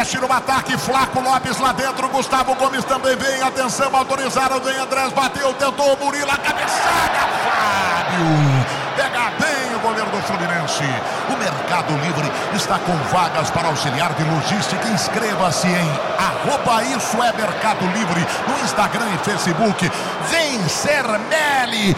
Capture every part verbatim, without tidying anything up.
Mexe no ataque, Flaco Lopes lá dentro, Gustavo Gomes também vem, atenção, autorizaram, vem Andrés, bateu, tentou, Murilo, a cabeçada, Fábio, pega bem o goleiro do Fluminense. O Mercado Livre está com vagas para auxiliar de logística, inscreva-se em arroba isso é Mercado Livre, no Instagram e Facebook, vem ser Meli,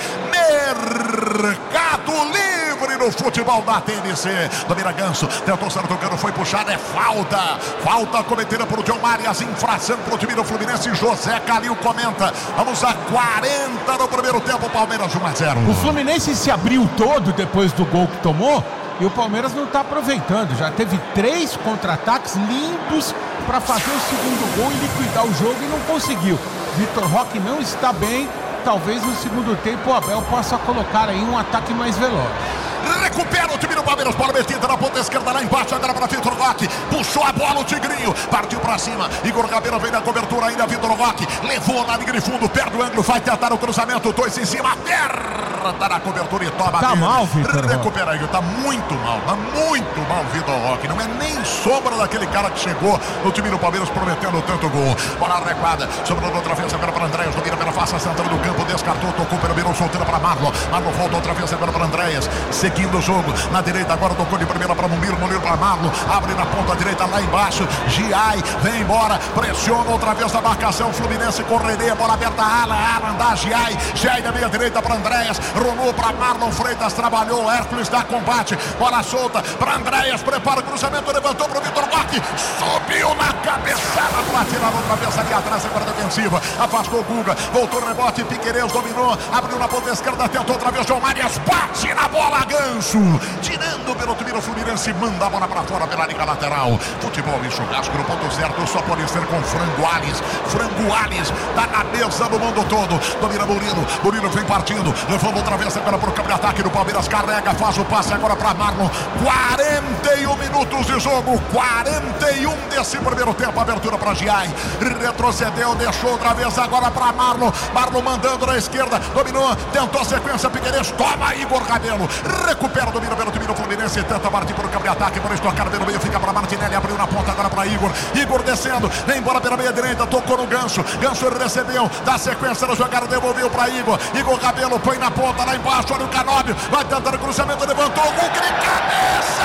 Mercado Livre no futebol da T N C. Domina Ganso, tentou ser tocando, foi puxado, é falta, falta cometida por John Marias, infração para o time do Fluminense. José Calil comenta, vamos a quarenta no primeiro tempo, Palmeiras um a zero. O Fluminense se abriu todo depois do gol que tomou e o Palmeiras não está aproveitando, já teve três contra-ataques lindos para fazer o segundo gol e liquidar o jogo e não conseguiu. Vitor Roque não está bem, talvez no segundo tempo o Abel possa colocar aí um ataque mais veloz. Recupera o time do Palmeiras, bola metida na ponta esquerda lá embaixo, agora para Vitor Roque, puxou a bola o Tigrinho, partiu para cima, Igor Rabelo vem na cobertura ainda, Vitor Roque, levou na linha de fundo, perde o ângulo, vai tentar o cruzamento, dois em cima, aperta na cobertura e toma. Tá dele. mal, Vitor Recupera aí, tá muito mal, tá muito mal Vitor Roque, não é nem sombra daquele cara que chegou no time do Palmeiras prometendo tanto gol. Bola recuada, sobrando outra vez agora para Andréas, domina pela face central do campo, descartou, tocou pelo Beirão, solteira para Marlon, Marlon volta outra vez agora para Andréas, seguindo o jogo, na direita agora tocou de primeira para Mumiro, Mumiro para Marlon, abre na ponta direita lá embaixo, Giai, vem embora, pressiona outra vez a marcação, Fluminense correria, bola aberta, ala, ala, andar, Giai, Giai da meia direita para Andréas, rolou para Marlon Freitas, trabalhou, Hércules dá combate, bola solta para Andréas, prepara o cruzamento, levantou para o Vitor Roque, subiu na cabeçada, platina outra vez ali atrás, agora defensiva, afastou o Guga, voltou o rebote, Piqueires dominou, abriu na ponta esquerda, tentou outra vez, João Marias, bate na bola, Ganso, tirando pelo time do Fluminense, manda a bola para fora pela liga lateral. Futebol e churrasco no ponto certo, só pode ser com Frango Ales. Frango Ales tá na mesa do mundo todo. Domina Murilo, Murilo vem partindo, levando outra vez agora para o campo de ataque do Palmeiras, carrega, faz o passe agora para Marlon. quarenta e um minutos de jogo, quarenta e um desse primeiro tempo, abertura para Giai, retrocedeu, deixou outra vez agora para Marlon. Marlon mandando na esquerda, dominou, tentou a sequência, Piqueires, toma Igor Rabelo, recupera, domina pelo time do Fluminense, tenta partir para o campo de ataque, por estocar pelo meio, fica para Martinelli, abriu na ponta agora para Igor, Igor descendo, vem embora pela meia direita, tocou no Ganso, Ganso recebeu, dá sequência na jogada, devolveu para Igor, Igor Rabelo põe na ponta lá embaixo, olha o Canóbio, vai tentando cruzamento, levantou, gol de cabeça,